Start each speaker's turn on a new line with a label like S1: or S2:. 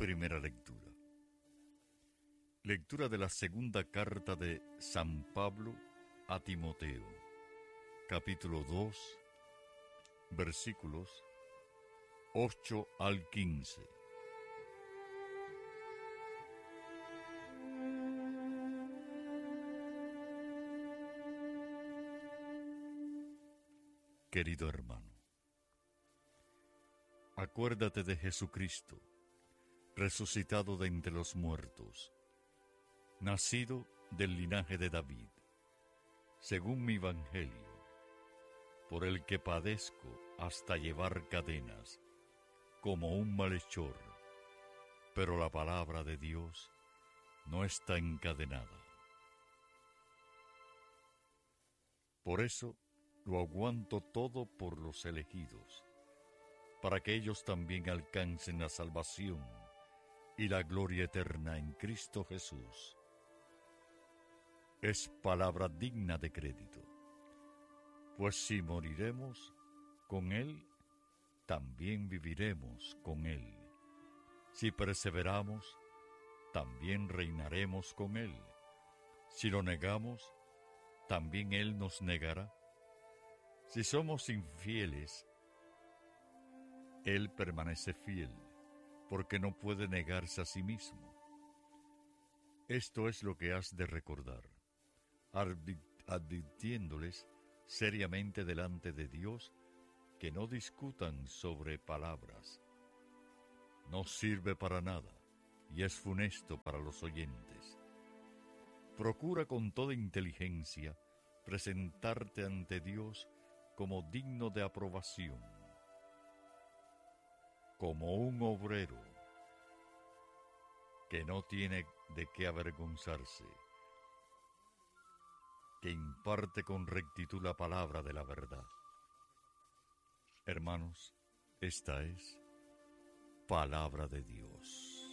S1: Primera lectura. Lectura de la segunda carta de San Pablo a Timoteo, capítulo 2, versículos 8 al 15. Querido hermano, acuérdate de Jesucristo, resucitado de entre los muertos, nacido del linaje de David, según mi evangelio, por el que padezco hasta llevar cadenas, como un malhechor, pero la palabra de Dios no está encadenada. Por eso lo aguanto todo por los elegidos, para que ellos también alcancen la salvación y la gloria eterna en Cristo Jesús. Es palabra digna de crédito, pues si moriremos con Él, también viviremos con Él. Si perseveramos, también reinaremos con Él. Si lo negamos, también Él nos negará. Si somos infieles, Él permanece fiel, porque no puede negarse a sí mismo. Esto es lo que has de recordar, advirtiéndoles seriamente delante de Dios que no discutan sobre palabras. No sirve para nada y es funesto para los oyentes. Procura con toda inteligencia presentarte ante Dios como digno de aprobación, como un obrero que no tiene de qué avergonzarse, que imparte con rectitud la palabra de la verdad. Hermanos, esta es palabra de Dios.